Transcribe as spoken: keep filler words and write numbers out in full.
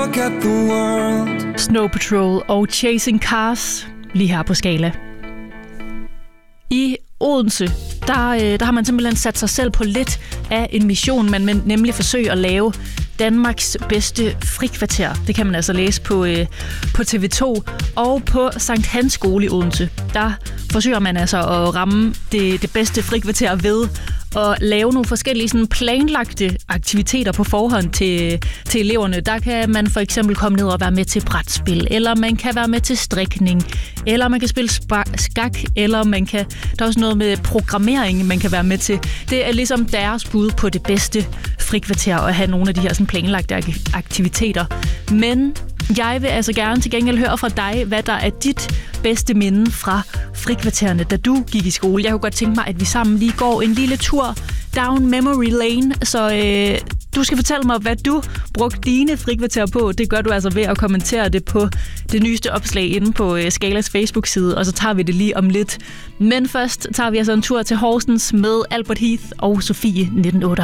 look at the world. Snow Patrol og Chasing Cars lige her på Skala. I Odense, der, der har man simpelthen sat sig selv på lidt af en mission, man vil nemlig forsøge at lave Danmarks bedste frikvarter. Det kan man altså læse på, øh, på T V to. Og på Sankt Hans skole i Odense, der forsøger man altså at ramme det, det bedste frikvarter ved at lave nogle forskellige sådan planlagte aktiviteter på forhånd til, til eleverne. Der kan man for eksempel komme ned og være med til brætspil, eller man kan være med til strikning, eller man kan spille spa- skak, eller man kan, der er også noget med programmering, man kan være med til. Det er ligesom deres bud på det bedste frikvarter at have nogle af de her sådan planlagte aktiviteter. Men jeg vil altså gerne til gengæld høre fra dig, hvad der er dit bedste minde fra frikvartererne, da du gik i skole. Jeg kunne godt tænke mig, at vi sammen lige går en lille tur down memory lane, så øh, du skal fortælle mig, hvad du brugte dine frikvarter på. Det gør du altså ved at kommentere det på det nyeste opslag inde på øh, Skalas Facebook-side, og så tager vi det lige om lidt. Men først tager vi altså en tur til Horsens med Albert Heath og Sofie nitten otte.